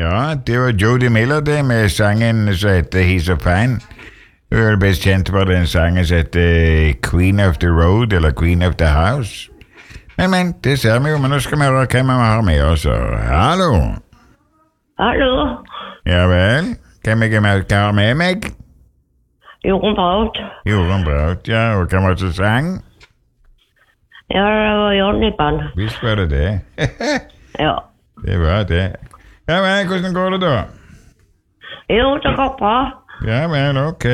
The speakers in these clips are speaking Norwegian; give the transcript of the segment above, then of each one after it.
Ja, det var Jody Miller det med sangen som heter He's a Fan. Hun er best kjent for den sangen som heter Queen of the Road, eller Queen of the House. Men, det ser vi jo, men nå skal vi høre hvem vi har med oss. Hallo? Hallo? Ja vel? Hvem har med meg? Jorunn Braut. Jorunn Braut, ja, og hvem var det som sang? Ja, det var Johnny Band. Visst var det det. Ja. Det var det. Ja vel, hvordan går det da? Jo, det går bra. Ja vel, ok.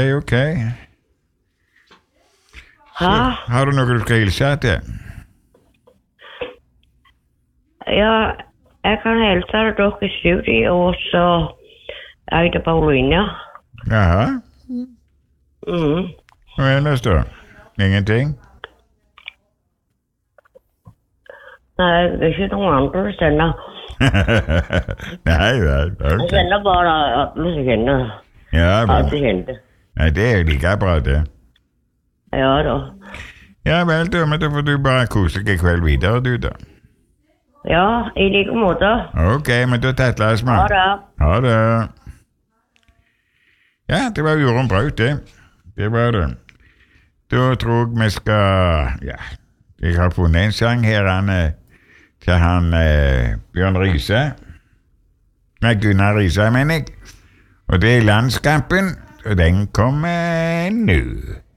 Hæ? Har du noe du skal hilse til? Ja, jeg kan hilse dere i studiet, og så Eide Pauline. Jaha. Og ellers da? Ingenting? Nei, det er ikke noen andre å sende. Nei, ok. Jeg sender bare alle som kjenner. Ja, vel. Alle kjente. Nei, det er jo like bra, det. Ja da. Ja vel, da, men da får du bare kose deg i kveld videre, du da. Ja, i like måte. Ok, men da tattles vi. Ha det. Ha det. Ja, det var Jorunn Braut, det. Det var det. Da tror jeg vi skal... Ja, jeg har funnet en sang her, til han Bjørn Riise. Nei, Gunnar Riise, mener jeg. Og det er Landskampen, og den kommer nå.